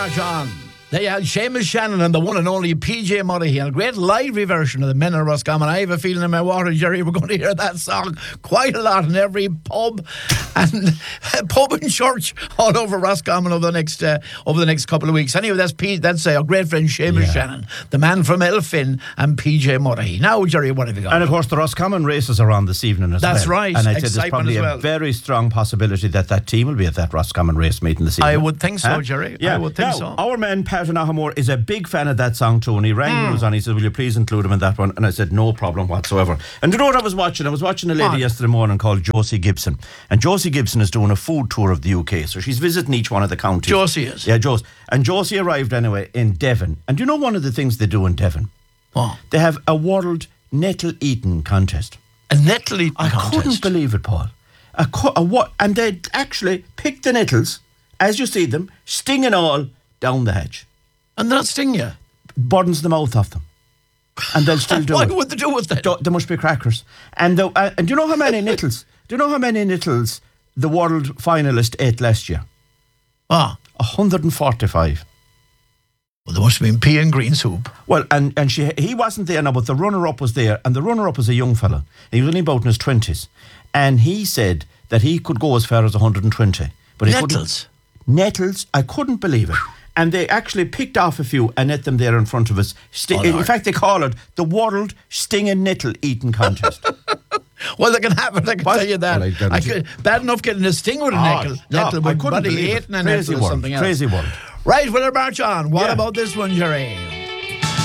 march on. They had Seamus Shannon and the one and only PJ Murray, and a great lively version of the Men of Roscommon. I have a feeling in my water, Jerry, we're going to hear that song quite a lot in every pub and church all over Roscommon over the next couple of weeks. Anyway, that's our great friend Seamus Shannon, the man from Elphin, and PJ Murray. Now, Jerry, what have you got? And of course, the Roscommon races are on this evening as well. That's right. And I'd say there's probably a very strong possibility that team will be at that Roscommon race meeting this evening. I would think so, Jerry. Yeah. I would think so. Our man, Pat O'Nahamore, is a big fan of that song too, and he rang me on. He said, will you please include him in that one? And I said, no problem whatsoever. And you know what I was watching? I was watching a lady yesterday morning called Josie Gibson, and Josie Gibson is doing a food tour of the UK, so she's visiting each one of the counties. Josie is? Yeah, Josie. And Josie arrived anyway in Devon, and you know one of the things they do in Devon? What? They have a world nettle eating contest. A nettle eating contest? I couldn't believe it, Paul. And they actually pick the nettles as you see them, sting and all, down the hedge. And they'll sting you? Burdens the mouth off them. And they'll still do it. Why would they do it then? There must be crackers. And do you know how many nettles? Do you know how many nettles the world finalist ate last year? 145. Well, there must have been pea and green soup. Well, and he wasn't there now, but the runner-up was there, and the runner-up was a young fella. He was only about in his 20s. And he said that he could go as far as 120. But Nettles? Nettles, I couldn't believe it. And they actually picked off a few and ate them there in front of us. In fact, they call it the World Sting and Nettle Eating Contest. Well, they can have it, I can tell you that. Well, bad enough getting a sting with a nettle. Nettle with bloody eating a nettle or something else. Crazy world. Right, we'll march on. What about this one, Jerry?